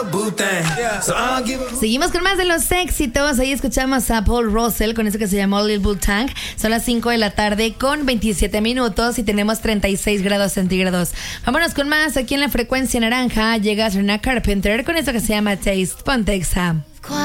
Seguimos con más de los éxitos. Ahí escuchamos a Paul Russell con eso que se llamó Lil Boot Tank. Son las 5 de la tarde con 27 minutos y tenemos 36 grados centígrados. Vámonos con más aquí en la frecuencia naranja. Llega Sabrina Carpenter con eso que se llama Taste. Ponte Exa.